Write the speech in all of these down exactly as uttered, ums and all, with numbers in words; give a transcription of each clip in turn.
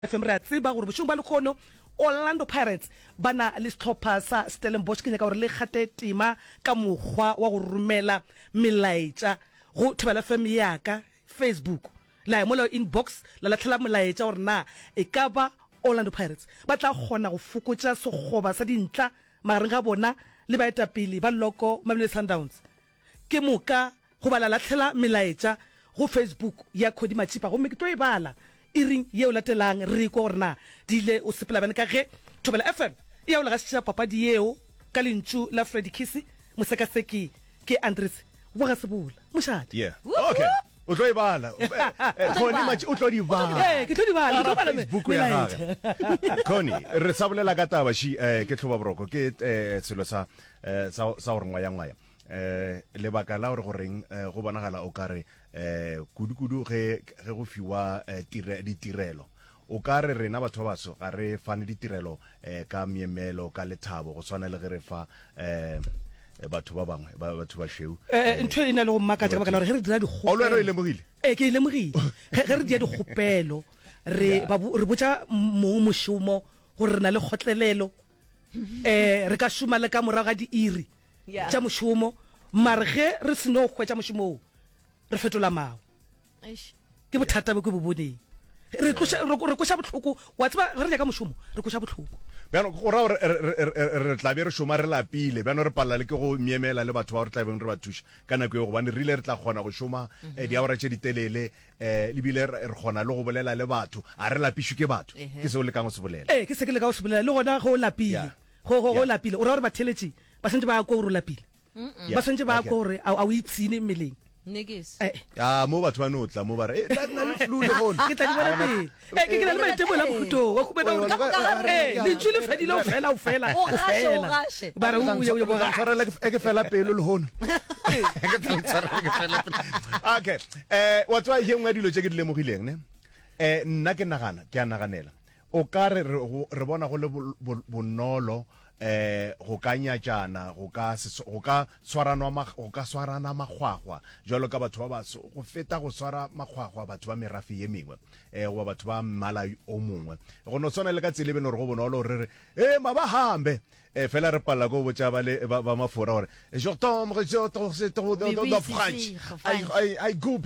F M ra tsiba gore bošong ba lekgono Orlando Pirates bana le setlhopha sa Stellenbosch ke nyaka gore le gate tima ka mogwa wa go romela melaetša go Thobela F M yaka Facebook la mola inbox la latlhela melaetša gore na e ka ba Orlando Pirates ba tla gona go fokotša segoba sa dintla magareng ga bona le baetapele ba loko Mamelodi Sundowns ke moka go bala latlhela melaetša go Facebook ya Khodi Machipa go me ke tlo e bala iring yeo latelang re ko rena dile o sepela bana ka ge Thobela F M ya o la ga sha papa di yeo ka lentšu la Freddy Kisi moseka seki ke Andres wa ga sebola moshadi yeah okay o tlo e bala Khoni Machi o tlo di bala eh ke tlo di bala ke bala Facebook ya gaga Khoni re sabolela ka taba shi eh ke tlhoba boroko ke eh selo sa sa sa gore ngwa ya ngwa eh le baka la gore goreng go bonagala o kare eh kudu-kudu ge ge go fiwa tire ditirelo o kare rena batho ba so ga re fane ditirelo eh ka miemelo ka lethabo go swana le ge re fa eh batho ba bangwe ba batho ba sheu eh ntwe ina le go makatsa ka baka la gore ge re dira digopelo o le re le mogile eh ke le mogile ge re dira digopelo re ba re botsa mo moshomo gore rena le khotlelelo eh re ka shuma le ka moraga di iri tša moshomo marge re seno go tša moshomo re fetola mao ke bothata bo ke bo boneng re tloša re koša botlhoko wa tseba re ja ka moshomo re koša botlhoko bjano go ra re tla be re shoma re lapile bjano re palla le ke go miemela le batho ba re tla beng re ba thusha ka nako e go bane rile re tla kgona go shoma di awara tše ditelele eh le bile re kgona le go bolela le batho a re lapishu ke batho ke se o le ka go se bolela eh ke se ke le ka go se bolela le gona go lapile go go lapile o ra gore ba theletši ba sentse ba go go lapile ba sentse ba go gore a o itsine meleng Niggas. Ah, mo batho ba no tla mo ba re eh nna le flu le gona ke tla di bona pele eh ke ke le maitebo la boto wa go bena eh le tshile fedile o fela o fela o gashe ba re o yo yo ba tshwara le ke fela pelo le gona ke tla tshwara ke fela pelo okay eh wa tswa ye ngwa dilo tse ke dile mogileng ne eh nna ke nagana ke a naganela o ka re re bona go le bonolo eh go kanya jana go ka go ka swarana go ka swarana magwagwa jalo ka batho ba ba go feta go swara magwagwa batho ba merafi ye mengwe eh go batho ba mmala o mongwe go no tsona le ka tsele beno re go bonolo re re eh ma ba hambe eh fela re palla go botsa ba le ba mafora gore je tombe je tombe c'est trop de French ai ai ai gube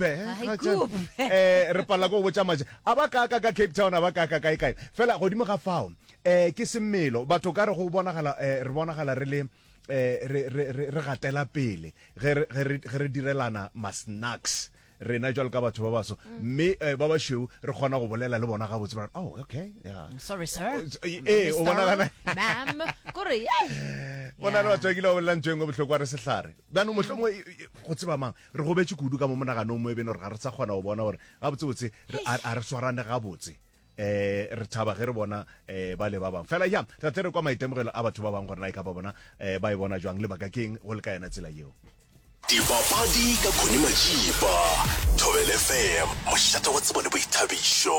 eh re palla go botsa maje aba ka ka Cape Town aba ka ka kai kai fela go dimo ga fao eh ke semelo batho ka re go bonagala re bonagala re le eh re re re gatela pele ge re re direlana ma snacks rena jwalo ka batho ba baso mme ba ba sheu re gona go bolela le bona ga botse ba oh okay yeah sorry sir eh o bona gana ma'am gore bona re tswa ke lo bolela ntwe ngo bohlokwa re sehlare bana mohlomong go tseba mang re go betse kudu ka mo monagano mo ebene re ga re sa gona go bona gore ga botse botse a re swarane ga botse eh re thaba ge re bona eh ba le ba bang fela ya tla tere kwa maitemogelo a batho ba bang gore na ka ba bona eh ba e bona jwang le baka keng go le ka yena tsela yeo Dipapadi ka Khoni Machipa Thobela F M mošate wa tsebo le boithabišo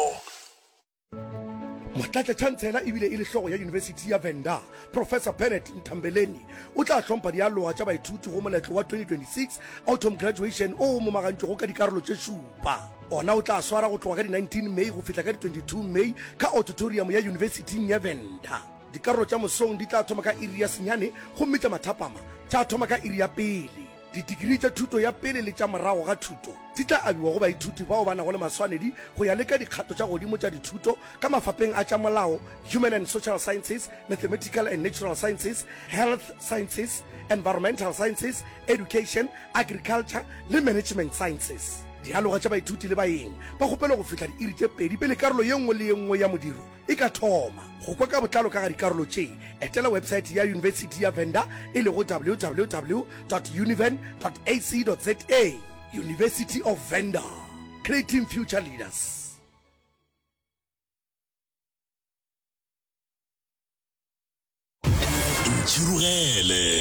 Motlatla Chancellor ebile e le hlogo ya University ya Venda Professor Bennett Ntambeleni o tla hlompha dialoga tša baithuti go moletlo wa twenty twenty-six autumn graduation o mo magantšo go ka dikarolo tše šupa ona o tla swara go tloga ka di nineteen May go fihla ka di twenty-two May ka auditorium ya University ya Venda dikarolo tša mosong di tla thoma ka iri ya senyane go mmitša mathapama tša thoma ka iri ya pele didigiri tša thuto ya pele le tša morago ga thuto di tla abiwa go baithuti bao ba nago le maswanedi go ya le ka dikgato tša godimo tša dithuto ka mafapeng a tša molao human and social sciences mathematical and natural sciences health sciences environmental sciences education agriculture le management sciences dialoga tša baithuti le baeng ba gopela go fihla diiri tše pedi pele karolo ye nngwe le ye nngwe ya modiro e ka thoma go kwa ka botlalo ka ga dikarolo tše etela website ya University ya Venda e le go w w w dot univen dot a c dot z a University of Venda creating future leaders Ntšhurugele